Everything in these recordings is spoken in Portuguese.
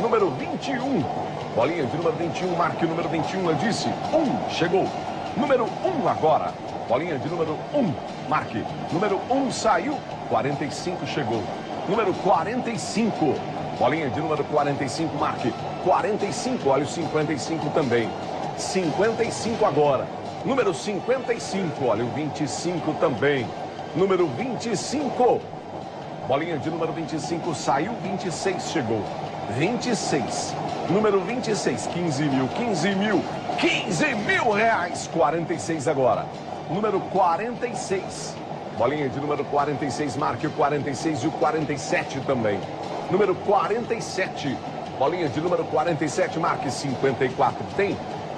número 21. Bolinha de número 21, marque o número 21, eu disse. 1, chegou. Número 1 agora. Bolinha de número 1, marque. Número 1 saiu, 45 chegou. Número 45. Bolinha de número 45, marque. 45, olha o 55 também. 55 agora. Número 55, olha o 25 também. Número 25. Bolinha de número 25 saiu, 26 chegou. 26. Número 26, 15 mil, 15 mil. 15 mil reais, 46 agora. Número 46. Bolinha de número 46, marque o 46 e o 47 também. Número 47. Bolinha de número 47, marque 54. Tem?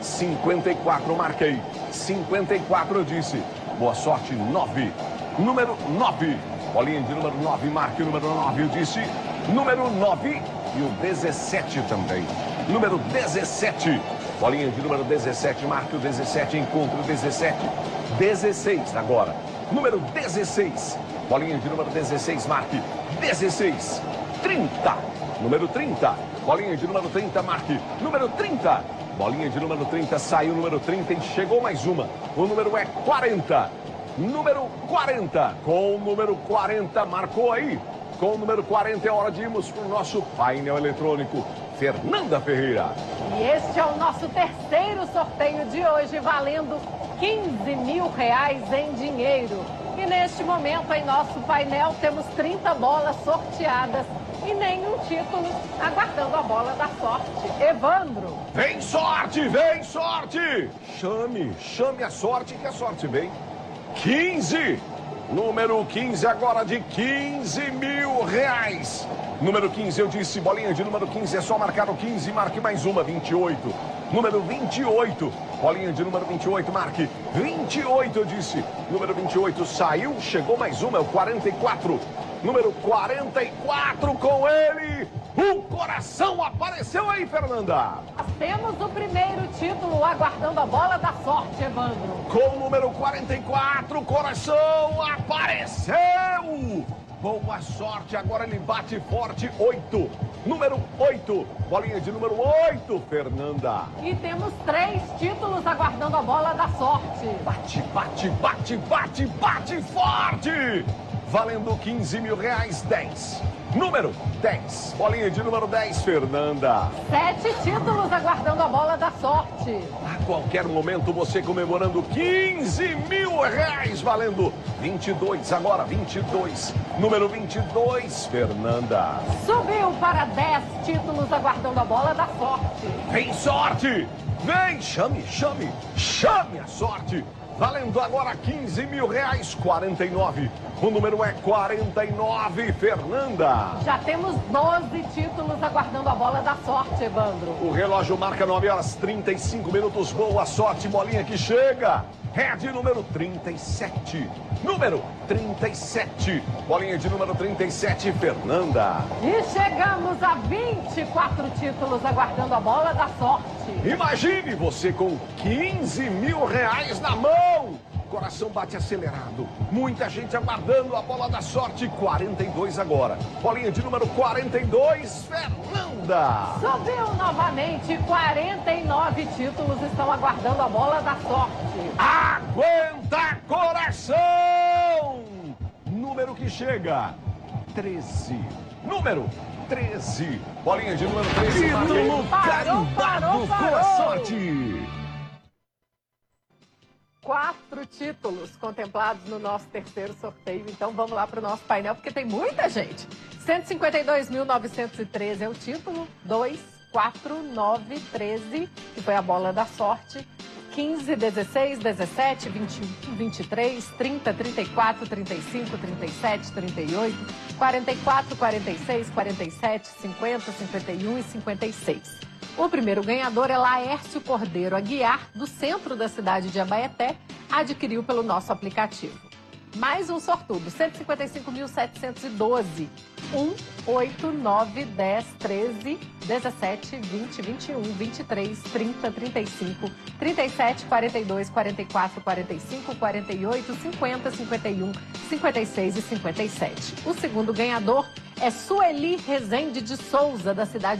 54, marquei. 54 eu disse. Boa sorte, 9. Número 9. Bolinha de número 9, marque o número 9, eu disse. Número 9 e o 17 também. Número 17. Bolinha de número 17, marque o 17, encontre o 17. 16 agora. Número 16. Bolinha de número 16, marque 16. 30. Número 30. Bolinha de número 30, marque número 30. Bolinha de número 30, saiu o número 30 e chegou mais uma. O número é 40. Número 40. Com o número 40, marcou aí. Com o número 40 é hora de irmos para o nosso painel eletrônico. Fernanda Ferreira. E este é o nosso terceiro sorteio de hoje, valendo 15 mil reais em dinheiro. E neste momento, em nosso painel, temos 30 bolas sorteadas e nenhum título, aguardando a bola da sorte. Evandro. Vem sorte, vem sorte! Chame a sorte que a sorte vem. 15! Número 15 agora de 15 mil reais. Número 15, eu disse, bolinha de número 15, é só marcar o 15, marque mais uma, 28. Número 28, bolinha de número 28, marque 28, eu disse. Número 28 saiu, chegou mais uma, é o 44. Número 44 com ele. O coração apareceu aí, Fernanda. Nós temos o primeiro título, aguardando a bola da sorte, Evandro. Com o número 44, o coração apareceu. Boa sorte, agora ele bate forte, 8. Número 8, bolinha de número 8, Fernanda. E temos 3 títulos aguardando a bola da sorte. Bate forte. Valendo 15 mil reais, 10. Número 10, bolinha de número 10, Fernanda. 7 títulos aguardando a bola da sorte. A qualquer momento você comemorando 15 mil reais, valendo 22, agora 22. Número 22, Fernanda. Subiu para 10 títulos aguardando a bola da sorte. Vem sorte! Vem, chame a sorte! Valendo agora 15 mil reais, 49. O número é 49, Fernanda. Já temos 12 títulos aguardando a bola da sorte, Evandro. O relógio marca 9 horas 35 minutos. Boa sorte, bolinha que chega. É de número 37. Número 37. Bolinha de número 37, Fernanda. E chegamos a 24 títulos aguardando a bola da sorte. Imagine você com 15 mil reais na mão. Coração bate acelerado. Muita gente aguardando a bola da sorte. 42 agora. Bolinha de número 42, Fernanda. Subiu novamente. 49 títulos estão aguardando a bola da sorte. Aguenta, coração! Número que chega. 13. Número 13. Bolinha de número 13. Título carimbado com a sorte. 4 títulos contemplados no nosso terceiro sorteio. Então vamos lá para o nosso painel, porque tem muita gente. 152.913 é o título. 2, 4, 9, 13, que foi a bola da sorte. 15, 16, 17, 21, 23, 30, 34, 35, 37, 38, 44, 46, 47, 50, 51 e 56. O primeiro ganhador é Laércio Cordeiro Aguiar, do centro da cidade de Abaeté, adquiriu pelo nosso aplicativo. Mais um sortudo, 155.712. 1, 8, 9, 10, 13, 17, 20, 21, 23, 30, 35, 37, 42, 44, 45, 48, 50, 51, 56 e 57. O segundo ganhador é Sueli Rezende de Souza, da cidade